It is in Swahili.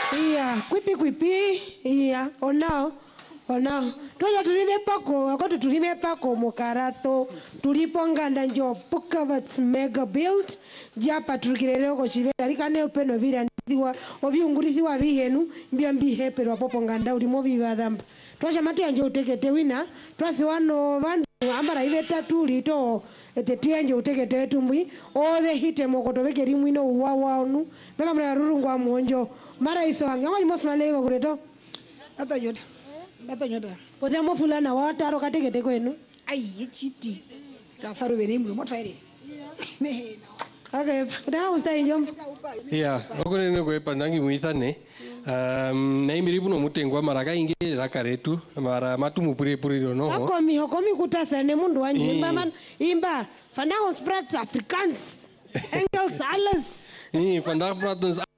Iya, kwipi. Iya, onao. Tuja tulime pako, wakati tulime pako mukaratho, tulipo nganda njo puka vats mega build, japa tukireleo ko chive, alikane upeno vile ndiwa, oviungurithiwa vihenu, mbia mbihepe wapopo nganda ulimo vivadhamba. Tuacha mati anjo utekete wina, tuathi wano vandu, ambara ive tatu lito, eteti anjo utekete wetumbui, ove hite mokoto veke rimuino uwawa onu, meka mra rurungu wa mwonjo, mara itho wange, wangi mosma lego kureto, Ata yota. Pothia mo fulana wa taro kategete kwenu. Ai, chiti. Ka faru venimlo mo twaire. Okay, da usai njom. Yeah, okone ne ko pandangi muithane. Na imiri buno mutengwa maraka inge rakaretu mara matumu pure no. Akomi kutathane mundu wanyimba man imba Vandaag ons praat Afrikaans, Engels, alles. Vandaag praat ons